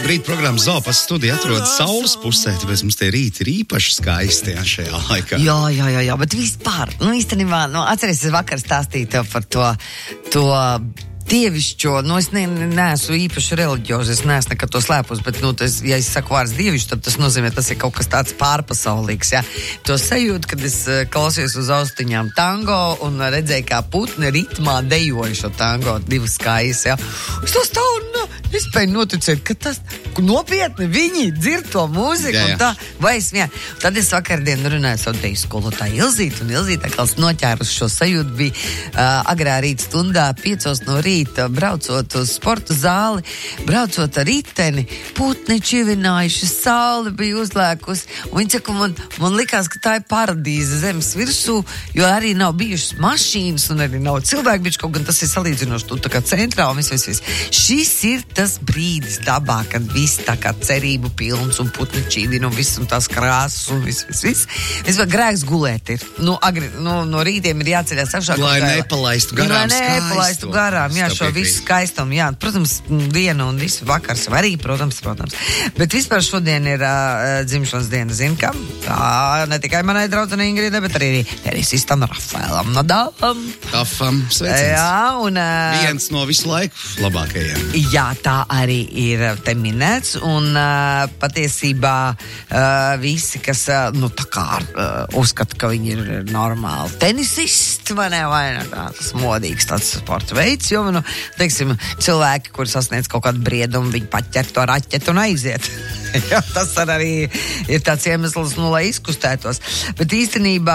rīt programmas Zopas studija atrodas saules pusē, tāpēc mums tie rīti ir īpaši skaisti šajā laikā. Jā, bet vispār, īstenībā, atceries, es vakar stāstīju tev par to dievišķo, es neesmu īpaši reliģiozi, es neesmu nekad to slēpus, bet, ja es saku vārds dievišķi, tad tas nozīmē, tas ir kaut kas tāds pārpasaulīgs, jā. To sajūtu, kad es klausījos uz austiņām tango un redzēju, kā putni ritmā dejoju šo tango, divas skajas, jā. Es to stāvu un nespēju noticēt, ka tas nopietni viņi dzird to mūziku un tā, vai es vien. Tad es vakardien runāju savu deju skolotāju Ilzīti, un Ilzīte atkal noķēru uz šo sajūtu, bija agrā rīta stundā 5 no rīta, braucot uz sporta zāli, braucot ar riteni, putni čivinājuši, saule bija uzlēkusi, un viņi saka, man likās, ka tā ir paradīze zemes virsū, jo arī nav bijušas mašīnas, un arī nav cilvēku, bet kaut gan tas ir salīdzinoši tu tā kā centrā, un viss. Šis ir tas brīdis dabā, kad viss tā kā cerību pilns, un putni čivina, un viss, un tās krāsas, un viss. Vispār grēks gulēt ir. No rītiem ir jāceļās augšā. Lai nepalaistu garām. Jā, šo visu skaistumu, jā. Protams, diena un visu vakars arī, protams. Bet vispār šodien ir dzimšanas diena, zin kam? Tā ne tikai manai draudzenei Ingridai, bet arī tenisistam Rafaelam Nadalam. Rafam, sveiciens. Jā, un... viens no visu laiku labākajiem. Jā, tā arī ir te minēts, un patiesībā visi, kas, tā kā uzskata, ka viņi ir normāli tenisisti, vai ne, tas modīgs tāds sporta veids, jo, teiksim, cilvēki, kuri sasniedz kaut kādu briedumu, viņi paķer to raķetu un aiziet. Jā, tas arī ir tāds iemesls, lai izkustētos. Bet īstenībā,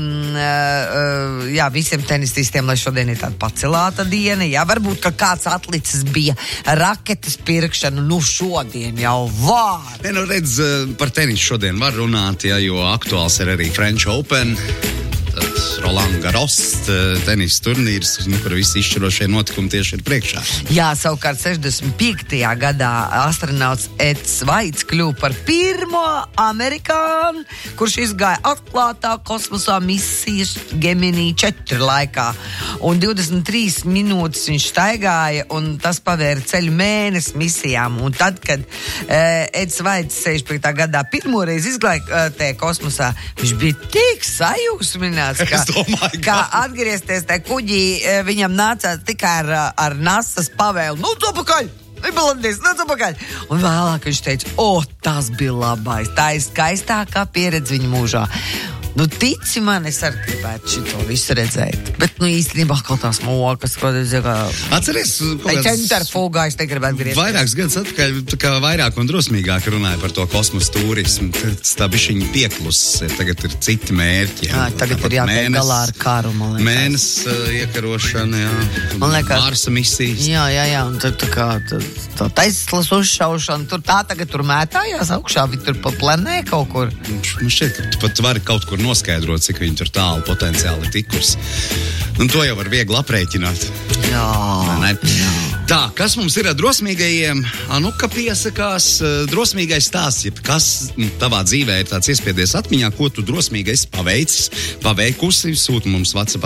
visiem tenisistiem, lai šodien ir tāda pacelāta diena, varbūt, ka kāds atlicis bija raketas pirkšanu, šodien jau var. Redz, par tenisu šodien var runāt, jo aktuāls ir arī French Open. Tad Roland Garros tenis turnīrs, kur visi izšķirošie notikumi tieši ir priekšā. Jā, savukārt 65. gadā astronauts Eds Vaits kļuva par pirmo amerikānu, kurš izgāja atklātā kosmosā misijas Gemini 4 laikā. Un 23 minūtes viņš staigāja, un tas pavēra ceļu mēnesi misijām. Un tad, kad Eds Vaits 65. gadā pirmoreiz izgāja kosmosā, viņš bija tik sajūsmināts, kā atgriezties tajā kuģī, viņam nācās tikai ar NASA's pavēlu. Atpakaļ! Nec atpakaļ! Un vēlāk viņš teica, tas bija labais, tā ir skaistākā pieredze viņa mūžā. Tici man, es arī gribētu šito visu redzēt. Bet, īstenībā kaut tās mokas, ko es atceries, centrifugā es te gribētu griezt. Vairākus gadus atpakaļ, tā kā vairāk un drosmīgāk runāja par to kosmosa turismu. Tā bišķiņa pieklus, tagad ir citi mērķi. Jā, tagad ir jātiek galā ar karu, man liekas. Mēnesis iekarošana, man liekas. Marsa misijas. Jā, un tad tā kā tā Teslas uzšaušana, tagad tur mētājās augšā, viņi tur pa planē kaut kur. Man šķiet, ka tu pat vari kaut kur noskaidrot, cik viņi tur tālu potenciāli tikusi. To jau var viegli aprēķināt. Jā. Tā, kas mums ir ar drosmīgajiem? Anuka piesakās, drosmīgais stāsts, kas tavā dzīvē ir tāds iespiedies atmiņā, ko tu drosmīgais paveikusi, sūta mums WhatsAppā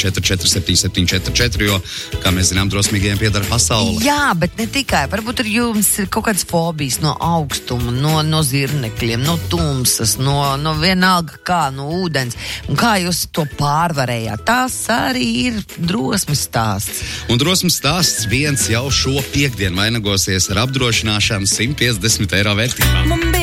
284-7744, jo, kā mēs zinām, drosmīgajiem piedara pasaule. Jā, bet ne tikai, varbūt ir jums ir kaut kāds fobijas no augstuma, no zirnekļiem, no tumsas, no vienalga kā, no ūdens, un kā jūs to pārvarējāt. Tas arī ir drosmes stāsts. Un drosmes stāsts viens jau šo piektdienu vainagosies ar apdrošināšanu 150 eiro vērtībā.